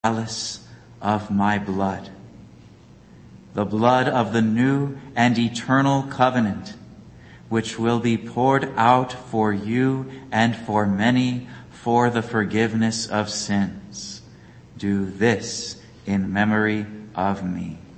chalice of my blood, the blood of the new and eternal covenant, which will be poured out for you and for many for the forgiveness of sins. Do this in memory of me.